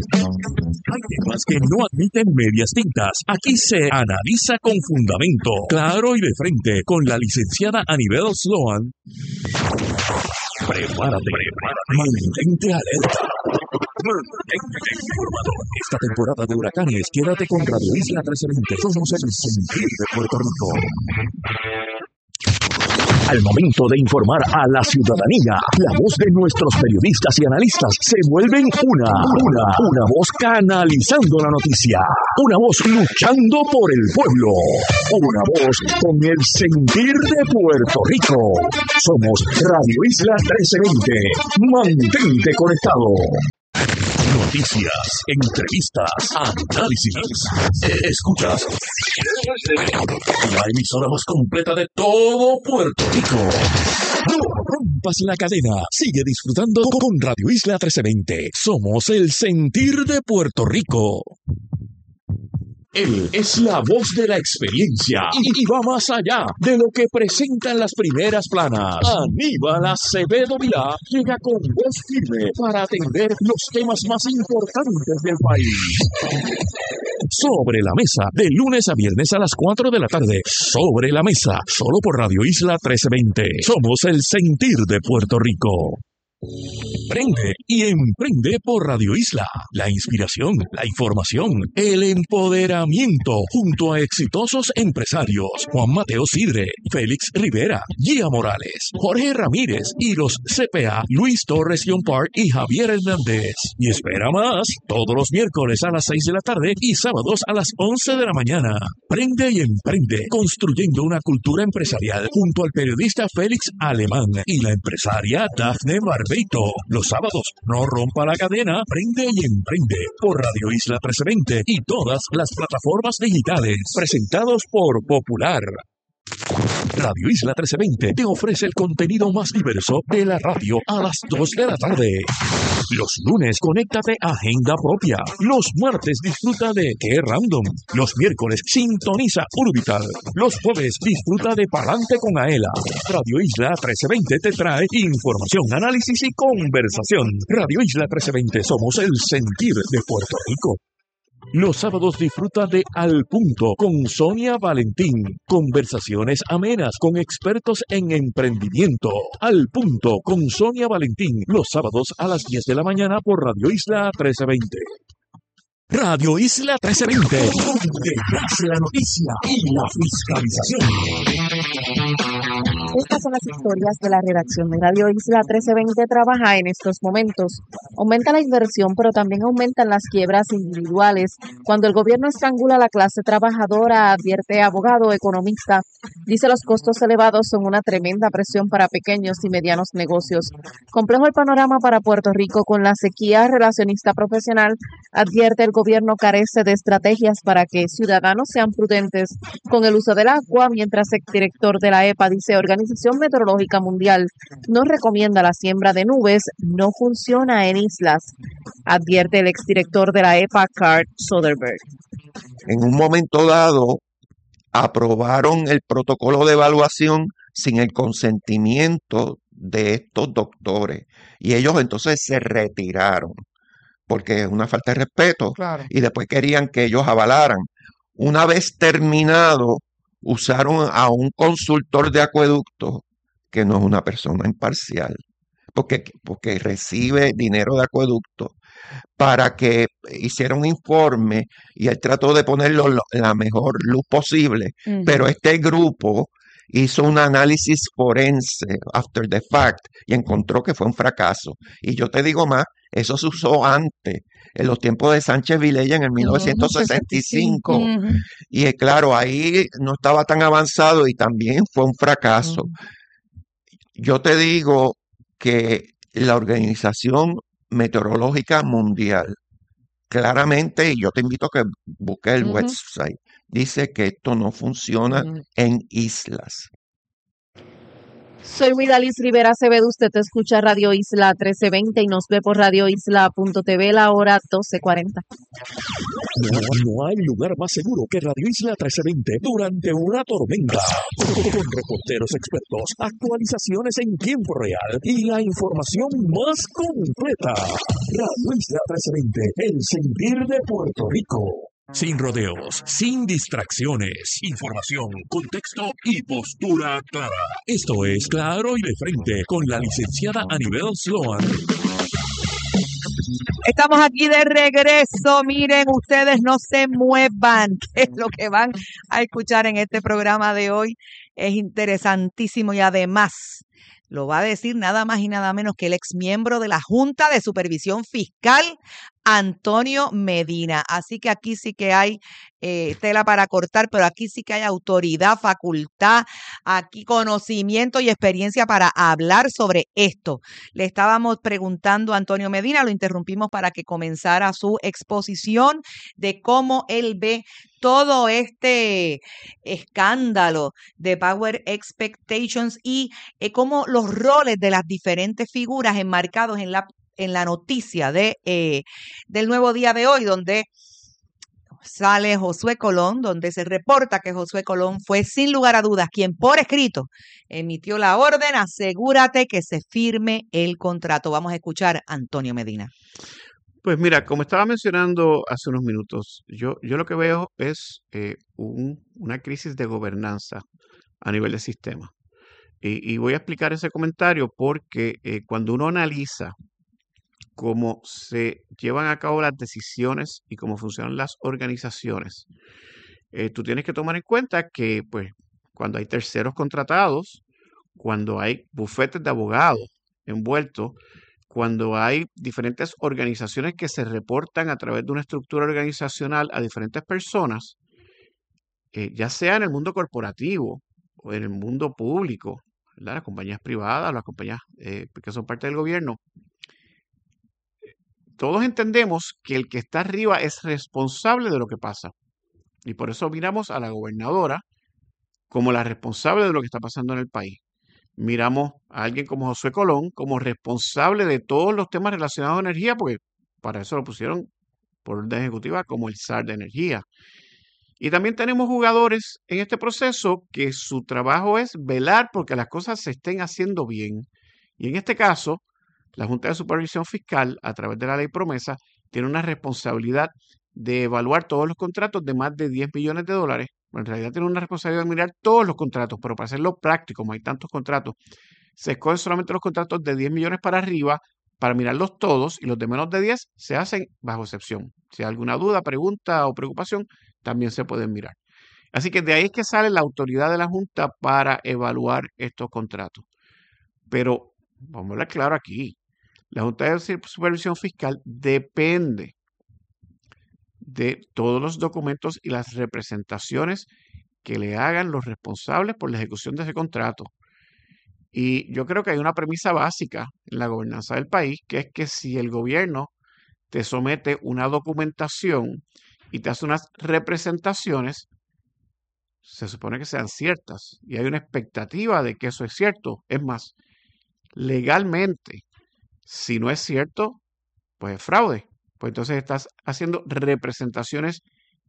Hay temas que no admiten medias tintas. Aquí se analiza con fundamento, claro y de frente, con la licenciada Anibel Sloan. Prepárate, mantente alerta. Mantente informado. Esta temporada de huracanes, quédate con Radio Isla 1320. Somos el sentir de Puerto Rico. Al momento de informar a la ciudadanía, la voz de nuestros periodistas y analistas se vuelven una voz canalizando la noticia, una voz luchando por el pueblo, una voz con el sentir de Puerto Rico. Somos Radio Isla 1320. Mantente conectado. Noticias, entrevistas, análisis. Escuchas la emisora más completa de todo Puerto Rico. No rompas la cadena. Sigue disfrutando con Radio Isla 1320. Somos el sentir de Puerto Rico. Él es la voz de la experiencia y va más allá de lo que presentan las primeras planas. Aníbal Acevedo Vilá llega con voz firme para atender los temas más importantes del país. Sobre la mesa, de lunes a viernes a las 4 de la tarde. Sobre la mesa, solo por Radio Isla 1320. Somos el sentir de Puerto Rico. Prende y emprende por Radio Isla. La inspiración, la información, el empoderamiento junto a exitosos empresarios. Juan Mateo Sidre, Félix Rivera, Gia Morales, Jorge Ramírez y los CPA Luis Torres Park y Javier Hernández. Y espera más, todos los miércoles a las 6 de la tarde y sábados a las 11 de la mañana. Prende y emprende, construyendo una cultura empresarial junto al periodista Félix Alemán y la empresaria Dafne Barbeito. Los sábados, no rompa la cadena, prende y emprende por Radio Isla 1320 y todas las plataformas digitales, presentados por Popular. Radio Isla 1320 te ofrece el contenido más diverso de la radio a las 2 de la tarde. Los lunes, conéctate a Agenda Propia. Los martes, disfruta de Qué Random. Los miércoles, sintoniza Urbital. Los jueves, disfruta de Palante con Aela. Radio Isla 1320 te trae información, análisis y conversación. Radio Isla 1320, somos el sentir de Puerto Rico. Los sábados disfruta de Al Punto con Sonia Valentín. Conversaciones amenas con expertos en emprendimiento. Al Punto con Sonia Valentín. Los sábados a las 10 de la mañana por Radio Isla 1320. Radio Isla 1320. Donde nace la noticia y la fiscalización. Estas son las historias de la redacción de Radio Isla 1320 trabaja en estos momentos. Aumenta la inversión, pero también aumentan las quiebras individuales. Cuando el gobierno estrangula a la clase trabajadora, advierte abogado economista, dice los costos elevados son una tremenda presión para pequeños y medianos negocios. Complejo el panorama para Puerto Rico con la sequía, relacionista profesional advierte el gobierno carece de estrategias para que ciudadanos sean prudentes con el uso del agua, mientras el director de la EPA dice Organización Meteorológica Mundial no recomienda la siembra de nubes, no funciona en islas, advierte el exdirector de la EPA, Carl Soderberg. En un momento dado, aprobaron el protocolo de evaluación sin el consentimiento de estos doctores y ellos entonces se retiraron porque es una falta de respeto. Claro. Y después querían que ellos avalaran. Una vez terminado, usaron a un consultor de acueducto que no es una persona imparcial, porque recibe dinero de acueducto, para que hiciera un informe y él trató de ponerlo en la mejor luz posible, pero este grupo hizo un análisis forense after the fact y encontró que fue un fracaso. Y yo te digo más, eso se usó antes, en los tiempos de Sánchez Vilella en el 1965. Y claro, ahí no estaba tan avanzado y también fue un fracaso. Yo te digo que la Organización Meteorológica Mundial, claramente, y yo te invito a que busques el website, dice que esto no funciona en islas. Soy Widalis Rivera Acevedo, usted escucha Radio Isla 1320 y nos ve por radioisla.tv la hora 12:40. No hay lugar más seguro que Radio Isla 1320 durante una tormenta. Con reporteros expertos, actualizaciones en tiempo real y la información más completa. Radio Isla 1320, el sentir de Puerto Rico. Sin rodeos, sin distracciones, información, contexto y postura clara. Esto es Claro y de Frente con la licenciada Anibel Sloan. Estamos aquí de regreso. Miren, ustedes no se muevan, que lo que van a escuchar en este programa de hoy es interesantísimo y además lo va a decir nada más y nada menos que el exmiembro de la Junta de Supervisión Fiscal, Antonio Medina. Así que aquí sí que hay tela para cortar, pero aquí sí que hay autoridad, facultad, aquí conocimiento y experiencia para hablar sobre esto. Le estábamos preguntando a Antonio Medina, lo interrumpimos para que comenzara su exposición de cómo él ve todo este escándalo de Power Expectations y cómo los roles de las diferentes figuras enmarcados en la noticia del Nuevo Día de hoy, donde sale Josué Colón, donde se reporta que Josué Colón fue sin lugar a dudas quien por escrito emitió la orden, asegúrate que se firme el contrato. Vamos a escuchar a Antonio Medina. Pues mira, como estaba mencionando hace unos minutos, yo lo que veo es una crisis de gobernanza a nivel del sistema. Y voy a explicar ese comentario porque cuando uno analiza cómo se llevan a cabo las decisiones y cómo funcionan las organizaciones, tú tienes que tomar en cuenta que pues, cuando hay terceros contratados, cuando hay bufetes de abogados envueltos, cuando hay diferentes organizaciones que se reportan a través de una estructura organizacional a diferentes personas, ya sea en el mundo corporativo o en el mundo público, ¿verdad? Las compañías privadas, las compañías que son parte del gobierno, todos entendemos que el que está arriba es responsable de lo que pasa. Y por eso miramos a la gobernadora como la responsable de lo que está pasando en el país. Miramos a alguien como Josué Colón como responsable de todos los temas relacionados a energía, porque para eso lo pusieron por orden ejecutiva como el zar de energía. Y también tenemos jugadores en este proceso que su trabajo es velar porque las cosas se estén haciendo bien. Y en este caso, la Junta de Supervisión Fiscal, a través de la Ley Promesa, tiene una responsabilidad de evaluar todos los contratos de más de 10 millones de dólares. Bueno, en realidad tiene una responsabilidad de mirar todos los contratos, pero para hacerlo práctico, como hay tantos contratos, se escogen solamente los contratos de 10 millones para arriba para mirarlos todos y los de menos de 10 se hacen bajo excepción. Si hay alguna duda, pregunta o preocupación, también se pueden mirar. Así que de ahí es que sale la autoridad de la Junta para evaluar estos contratos. Pero vamos a hablar claro aquí. La Junta de Supervisión Fiscal depende de todos los documentos y las representaciones que le hagan los responsables por la ejecución de ese contrato. Y yo creo que hay una premisa básica en la gobernanza del país, que es que si el gobierno te somete una documentación y te hace unas representaciones, se supone que sean ciertas y hay una expectativa de que eso es cierto. Es más, legalmente, si no es cierto, pues es fraude. Pues entonces estás haciendo representaciones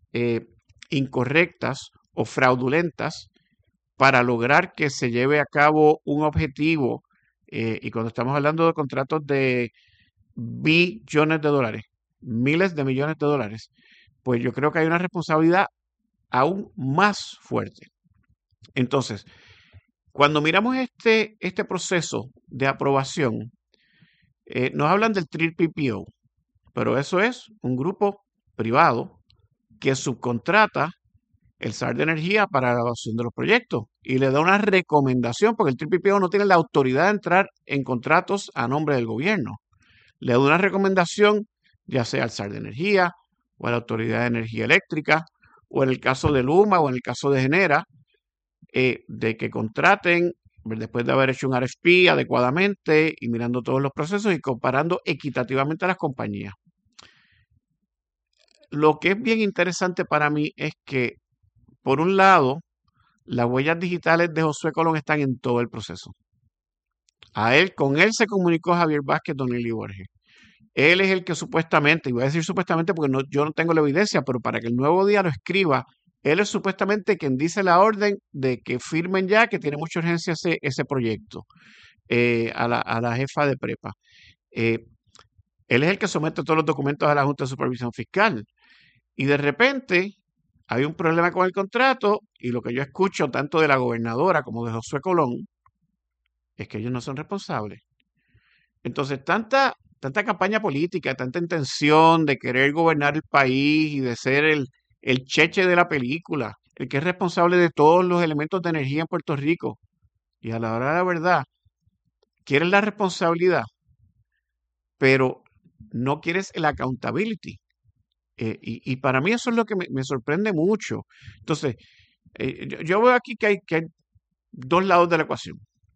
incorrectas o fraudulentas para lograr que se lleve a cabo un objetivo. Y cuando estamos hablando de contratos de billones de dólares, miles de millones de dólares, pues yo creo que hay una responsabilidad aún más fuerte. Entonces, cuando miramos este proceso de aprobación, nos hablan del PPO, pero eso es un grupo privado que subcontrata el zar de energía para la evaluación de los proyectos y le da una recomendación, porque el PPO no tiene la autoridad de entrar en contratos a nombre del gobierno. Le da una recomendación, ya sea al zar de energía o a la Autoridad de Energía Eléctrica, o en el caso de Luma o en el caso de Genera, de que contraten después de haber hecho un RFP adecuadamente y mirando todos los procesos y comparando equitativamente a las compañías. Lo que es bien interesante para mí es que, por un lado, las huellas digitales de Josué Colón están en todo el proceso. Con él se comunicó Javier Vázquez, don Eli Borges. Él es el que supuestamente, y voy a decir supuestamente porque yo no tengo la evidencia, pero para que el Nuevo Día lo escriba, él es supuestamente quien dice la orden de que firmen ya, que tiene mucha urgencia ese proyecto, a la jefa de prepa. Él es el que somete todos los documentos a la Junta de Supervisión Fiscal. Y de repente hay un problema con el contrato y lo que yo escucho tanto de la gobernadora como de Josué Colón es que ellos no son responsables. Entonces, tanta campaña política, tanta intención de querer gobernar el país y de ser el cheche de la película, el que es responsable de todos los elementos de energía en Puerto Rico. Y a la hora de la verdad, quieres la responsabilidad, pero no quieres el accountability. Y para mí eso es lo que me sorprende mucho. Entonces, yo veo aquí que hay dos lados de la ecuación.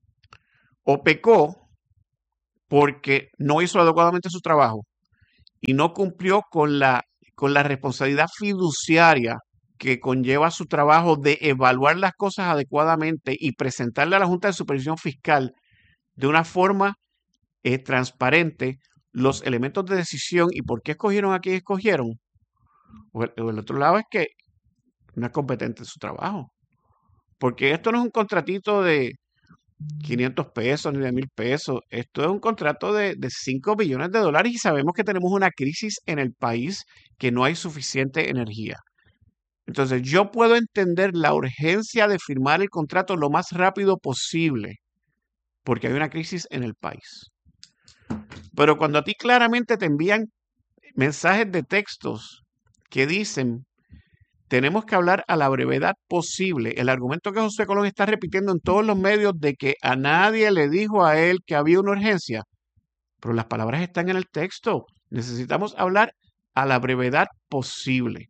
O pecó porque no hizo adecuadamente su trabajo y no cumplió con la responsabilidad fiduciaria que conlleva su trabajo de evaluar las cosas adecuadamente y presentarle a la Junta de Supervisión Fiscal de una forma transparente los elementos de decisión y por qué escogieron a quien escogieron. O el otro lado es que no es competente en su trabajo. Porque esto no es un contratito de 500 pesos ni de 1,000 pesos. Esto es un contrato de 5 billones de dólares y sabemos que tenemos una crisis en el país, que no hay suficiente energía. Entonces, yo puedo entender la urgencia de firmar el contrato lo más rápido posible, porque hay una crisis en el país. Pero cuando a ti claramente te envían mensajes de textos que dicen, tenemos que hablar a la brevedad posible. El argumento que José Colón está repitiendo en todos los medios de que a nadie le dijo a él que había una urgencia, pero las palabras están en el texto. Necesitamos hablar a la brevedad posible.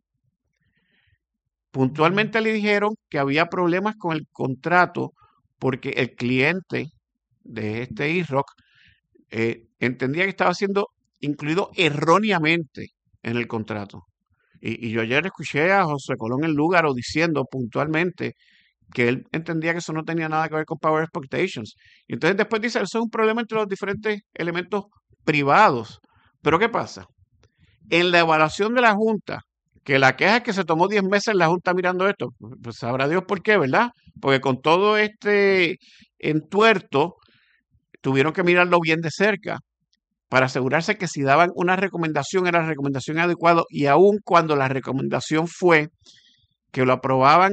Puntualmente le dijeron que había problemas con el contrato porque el cliente de este IROC entendía que estaba siendo incluido erróneamente en el contrato. Y yo ayer escuché a José Colón en Lúgaro diciendo puntualmente que él entendía que eso no tenía nada que ver con Power Expectations. Y entonces después dice, eso es un problema entre los diferentes elementos privados. Pero ¿qué pasa? En la evaluación de la Junta, que la queja es que se tomó 10 meses en la Junta mirando esto, pues sabrá Dios por qué, ¿verdad? Porque con todo este entuerto, tuvieron que mirarlo bien de cerca para asegurarse que si daban una recomendación era la recomendación adecuada, y aun cuando la recomendación fue que lo aprobaban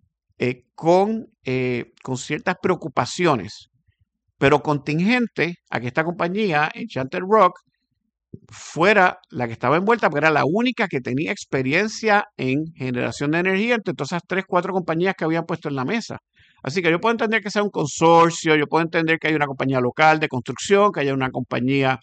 con ciertas preocupaciones, pero contingente a que esta compañía, Enchanted Rock, fuera la que estaba envuelta, porque era la única que tenía experiencia en generación de energía entre todas esas 3, 4 compañías que habían puesto en la mesa. Así que yo puedo entender que sea un consorcio, yo puedo entender que haya una compañía local de construcción, que haya una compañía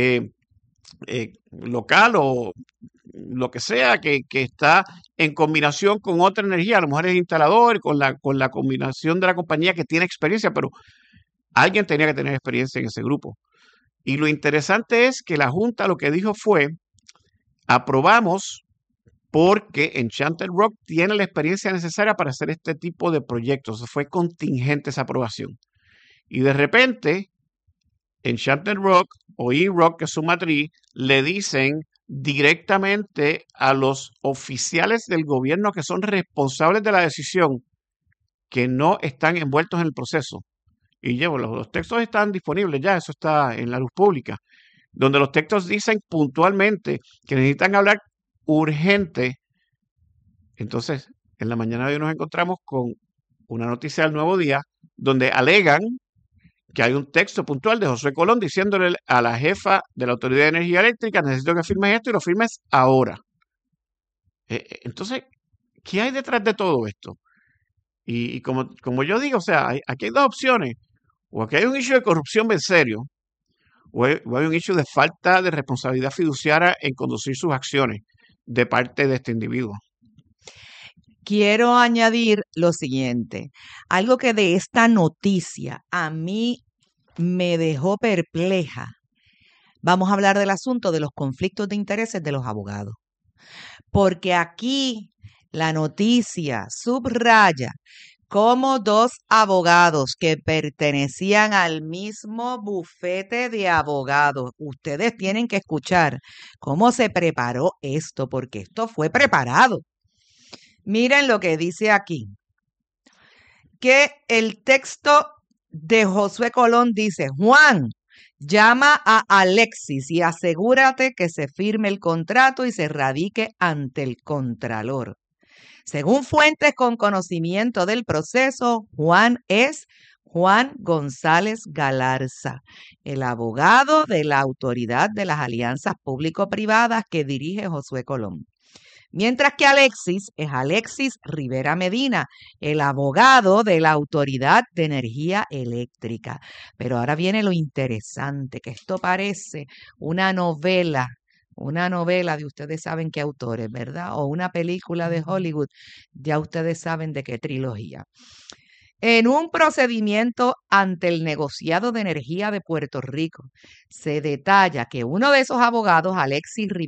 local o lo que sea, que está en combinación con otra energía, a lo mejor es instalador, con la combinación de la compañía que tiene experiencia, pero alguien tenía que tener experiencia en ese grupo. Y lo interesante es que la Junta lo que dijo fue, aprobamos porque Enchanted Rock tiene la experiencia necesaria para hacer este tipo de proyectos. Fue contingente esa aprobación. Y de repente, Enchanted Rock o E-Rock, que es su matriz, le dicen directamente a los oficiales del gobierno que son responsables de la decisión que no están envueltos en el proceso. Y los textos están disponibles ya, eso está en la luz pública, donde los textos dicen puntualmente que necesitan hablar urgente. Entonces, en la mañana de hoy nos encontramos con una noticia del Nuevo Día, donde alegan que hay un texto puntual de José Colón diciéndole a la jefa de la Autoridad de Energía Eléctrica, necesito que firmes esto y lo firmes ahora. Entonces, ¿qué hay detrás de todo esto? Y como yo digo, o sea, aquí hay dos opciones. O aquí hay un issue de corrupción bien serio, o hay un issue de falta de responsabilidad fiduciaria en conducir sus acciones de parte de este individuo. Quiero añadir lo siguiente, algo que de esta noticia a mí me dejó perpleja. Vamos a hablar del asunto de los conflictos de intereses de los abogados, porque aquí la noticia subraya cómo dos abogados que pertenecían al mismo bufete de abogados, ustedes tienen que escuchar cómo se preparó esto, porque esto fue preparado. Miren lo que dice aquí, que el texto de Josué Colón dice: Juan, llama a Alexis y asegúrate que se firme el contrato y se radique ante el Contralor. Según fuentes con conocimiento del proceso, Juan es Juan González Galarza, el abogado de la Autoridad de las Alianzas Público-Privadas que dirige Josué Colón. Mientras que Alexis es Alexis Rivera Medina, el abogado de la Autoridad de Energía Eléctrica. Pero ahora viene lo interesante, que esto parece una novela de ustedes saben qué autores, ¿verdad? O una película de Hollywood, ya ustedes saben de qué trilogía. En un procedimiento ante el negociado de energía de Puerto Rico, se detalla que uno de esos abogados, Alexis Rivera